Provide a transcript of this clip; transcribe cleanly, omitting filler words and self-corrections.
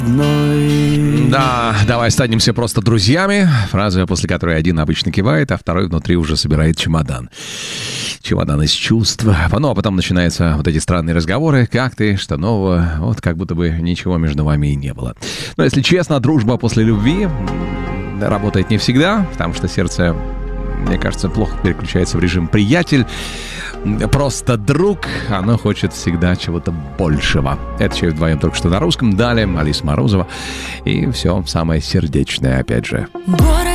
Да, давай останемся просто друзьями. Фраза, после которой один обычно кивает, а второй внутри уже собирает чемодан. Чемодан из чувств. Ну, а потом начинаются вот эти странные разговоры. Как ты? Что нового? Вот как будто бы ничего между вами и не было. Но если честно, дружба после любви работает не всегда, потому что сердце, мне кажется, плохо переключается в режим «приятель». Просто друг, оно хочет всегда чего-то большего. Это «Чай вдвоем» только что на русском. Далее Алиса Морозова. И все самое сердечное, опять же.